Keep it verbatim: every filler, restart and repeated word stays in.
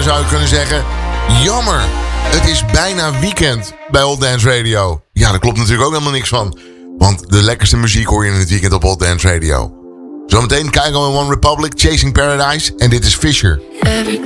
dan zou je kunnen zeggen... Jammer, het is bijna weekend bij Old Dance Radio. Ja, daar klopt natuurlijk ook helemaal niks van. Want de lekkerste muziek hoor je in het weekend op Old Dance Radio. Zometeen Kygo en One Republic, Chasing Paradise. En dit is Fisher.